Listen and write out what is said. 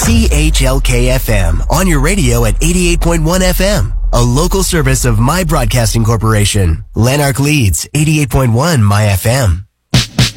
CHLK-FM on your radio at 88.1 FM. A local service of My Broadcasting Corporation. Lanark Leeds, 88.1 My FM.